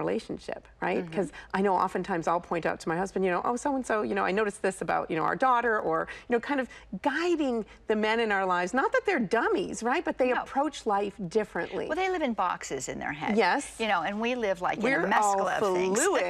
relationship, right? Because I know oftentimes I'll point out to my husband, you know, oh, so-and-so, you know, I noticed this about, you know, our daughter, or, you know, kind of guiding the men in our lives. Not that they're dummies, right? But they approach life differently. Well, they live in boxes in their head. Yes. You know, and we live like in a mesclun of things. We're all fluid.